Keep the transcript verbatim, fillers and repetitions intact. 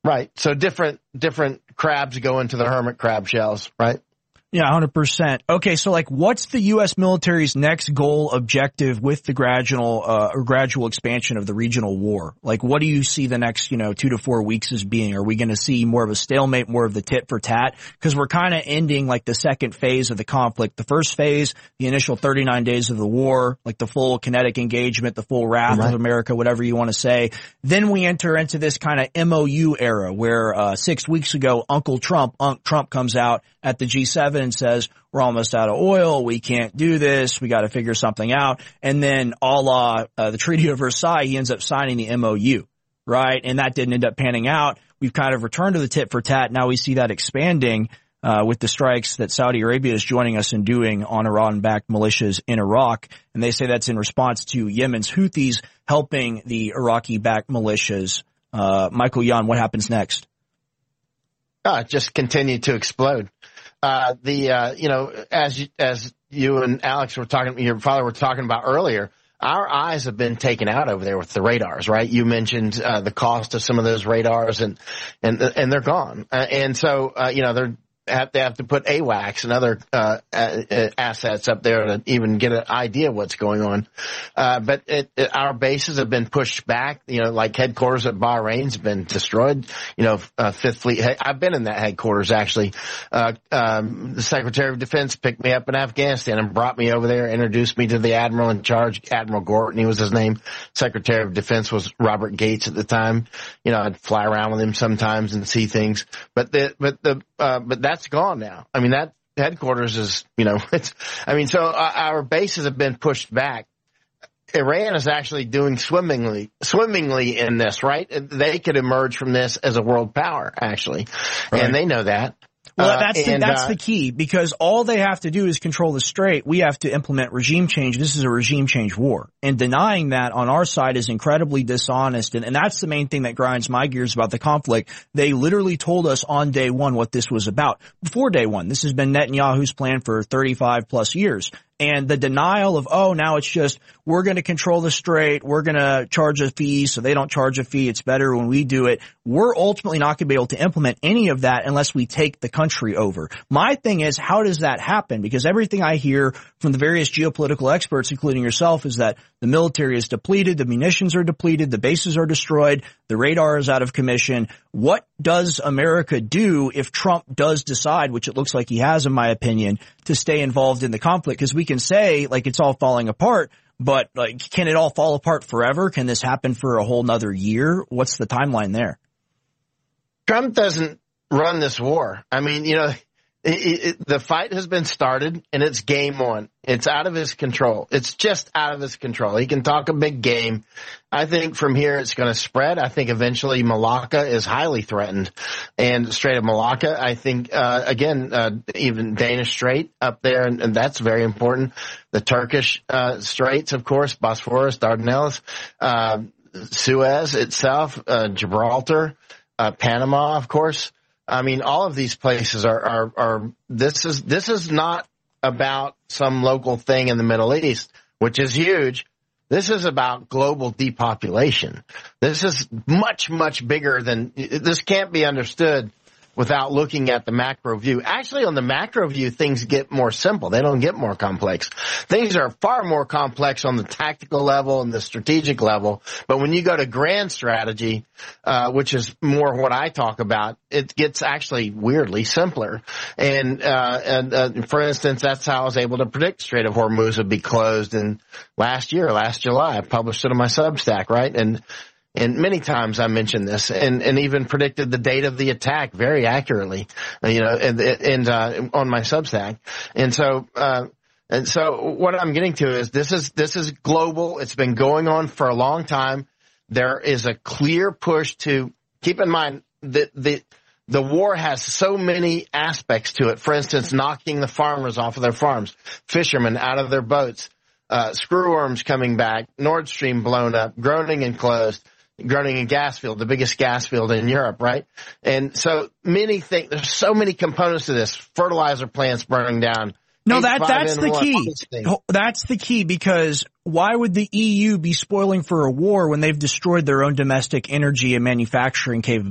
Right. So different different crabs go into the hermit crab shells, right? Yeah, one hundred percent. Okay, so like what's the U S military's next goal objective with the gradual uh, or gradual expansion of the regional war? Like what do you see the next, you know, two to four weeks as being? Are we going to see more of a stalemate, more of the tit for tat? Because we're kind of ending like the second phase of the conflict. The first phase, the initial thirty-nine days of the war, like the full kinetic engagement, the full wrath right. of America, whatever you want to say. Then we enter into this kind of M O U era where uh six weeks ago, Uncle Trump, Unc Trump comes out at the G seven and says, we're almost out of oil. We can't do this. We got to figure something out. And then a la uh, the Treaty of Versailles, he ends up signing the M O U, right? And that didn't end up panning out. We've kind of returned to the tit for tat. Now we see that expanding uh with the strikes that Saudi Arabia is joining us in doing on Iran-backed militias in Iraq. And they say that's in response to Yemen's Houthis helping the Iraqi-backed militias. Uh Michael Yon, what happens next? Uh, just continue to explode. Uh, the, uh, you know, as you, as you and Alex were talking, your father were talking about earlier, our eyes have been taken out over there with the radars, right? You mentioned, uh, the cost of some of those radars and, and, and they're gone. Uh, and so, uh, you know, they're, have, they have to put AWACS and other, uh, uh, assets up there to even get an idea of what's going on. Uh, but it, it, our bases have been pushed back, you know, like headquarters at Bahrain's been destroyed, you know, uh, Fifth Fleet. I've been in that headquarters actually. Uh, um, the Secretary of Defense picked me up in Afghanistan and brought me over there, introduced me to the Admiral in charge, Admiral Gortney was his name. Secretary of Defense was Robert Gates at the time. You know, I'd fly around with him sometimes and see things, but the, but the, uh, but that's gone now. I mean, that headquarters is, you know, it's, I mean, so uh, our bases have been pushed back. Iran is actually doing swimmingly, swimmingly in this, right? They could emerge from this as a world power, actually. Right. And they know that. Well, that's uh, the, and, that's uh, the key, because all they have to do is control the strait. We have to implement regime change. This is a regime change war. And denying that on our side is incredibly dishonest. And, and that's the main thing that grinds my gears about the conflict. They literally told us on day one what this was about. Before day one, this has been Netanyahu's plan for thirty-five plus years. And the denial of, oh, now it's just, we're going to control the strait, we're going to charge a fee, so they don't charge a fee, it's better when we do it. We're ultimately not going to be able to implement any of that unless we take the country over. My thing is, how does that happen? Because everything I hear from the various geopolitical experts, including yourself, is that the military is depleted, the munitions are depleted, the bases are destroyed, the radar is out of commission. What does America do if Trump does decide, which it looks like he has in my opinion, to stay involved in the conflict? Because we can say, like, it's all falling apart, but, like, can it all fall apart forever? Can this happen for a whole nother year? What's the timeline there? Trump doesn't run this war. I mean, you know, it, it, the fight has been started and it's game on. It's out of his control. It's just out of his control. He can talk a big game. I think from here it's going to spread. I think eventually Malacca is highly threatened, and Strait of Malacca, I think, uh, again, uh, even Danish Strait up there, and, and that's very important. The Turkish, uh, straits, of course, Bosphorus, Dardanelles, uh, Suez itself, uh, Gibraltar, uh, Panama, of course. I mean, all of these places are, are, are, this is, this is not about some local thing in the Middle East, which is huge. This is about global depopulation. This is much, much bigger than, this can't be understood without looking at the macro view. Actually, on the macro view, things get more simple. They don't get more complex. Things are far more complex on the tactical level and the strategic level. But when you go to grand strategy, uh, which is more what I talk about, it gets actually weirdly simpler. And, uh, and, uh, for instance, that's how I was able to predict Strait of Hormuz would be closed in last year, last July. I published it on my Substack, right? And, And many times I mentioned this, and, and even predicted the date of the attack very accurately, you know, and, and uh, on my Substack. And so, uh, and so what I'm getting to is this is this is global. It's been going on for a long time. There is a clear push to keep in mind that the the war has so many aspects to it. For instance, knocking the farmers off of their farms, fishermen out of their boats, uh, screwworms coming back, Nord Stream blown up, Groningen closed. Groningen gas field, the biggest gas field in Europe, right? And so many things, there's so many components to this. Fertilizer plants burning down. No, that that's the key. That's the key, because why would the E U be spoiling for a war when they've destroyed their own domestic energy and manufacturing capabilities?